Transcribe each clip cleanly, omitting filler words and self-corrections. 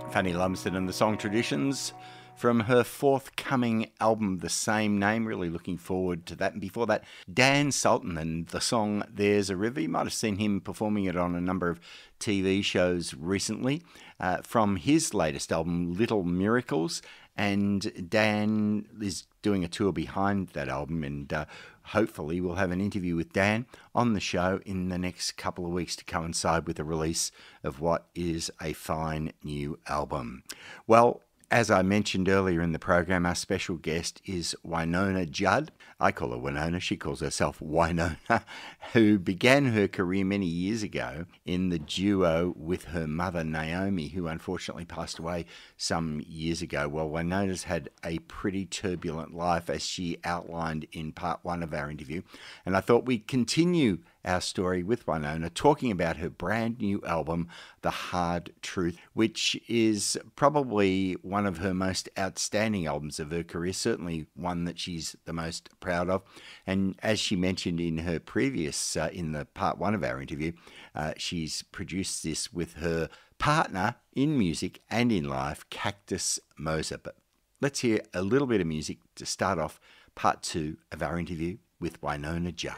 Fanny Lumsden and the Song Traditions from her forthcoming album, the same name. Really looking forward to that. And before that, Dan Sultan and the song There's a River. You might have seen him performing it on a number of TV shows recently from his latest album, Little Miracles. And Dan is doing a tour behind that album, and hopefully we'll have an interview with Dan on the show in the next couple of weeks to coincide with the release of what is a fine new album. Well, as I mentioned earlier in the program, our special guest is Wynonna Judd. I call her Winona, she calls herself Wynonna, who began her career many years ago in the duo with her mother Naomi, who unfortunately passed away some years ago. Well, Wynonna's had a pretty turbulent life, as she outlined in part one of our interview, and I thought we'd continue our story with Wynonna, talking about her brand new album, The Hard Truth, which is probably one of her most outstanding albums of her career, certainly one that she's the most proud of. And as she mentioned in her previous, in the part one of our interview, she's produced this with her partner in music and in life, Cactus Moser. But let's hear a little bit of music to start off part two of our interview with Wynonna Judd.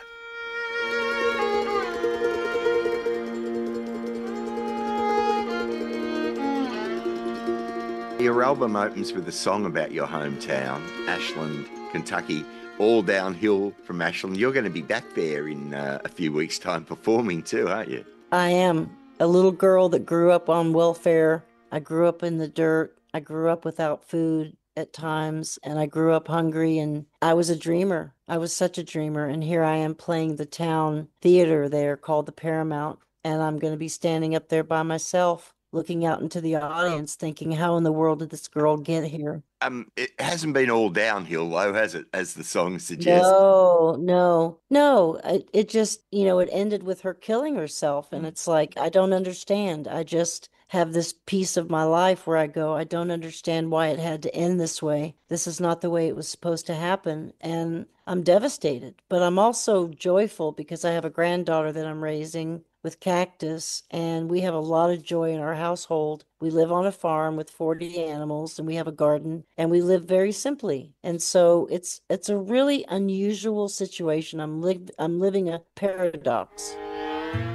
Your album opens with a song about your hometown, Ashland, Kentucky, all downhill from Ashland. You're going to be back there in a few weeks' time performing too, aren't you? I am a little girl that grew up on welfare. I grew up in the dirt. I grew up without food at times, and I grew up hungry, and I was a dreamer. I was such a dreamer, and here I am playing the town theater there called the Paramount, and I'm going to be standing up there by myself, looking out into the audience, thinking, how in the world did this girl get here? It hasn't been all downhill though, has it? As the song suggests. No. It just, it ended with her killing herself. And it's like, I don't understand. I just have this piece of my life where I go, I don't understand why it had to end this way. This is not the way it was supposed to happen. And I'm devastated, but I'm also joyful because I have a granddaughter that I'm raising with Cactus, and we have a lot of joy in our household. We live on a farm with 40 animals, and we have a garden, and we live very simply. And so it's a really unusual situation. I'm living a paradox.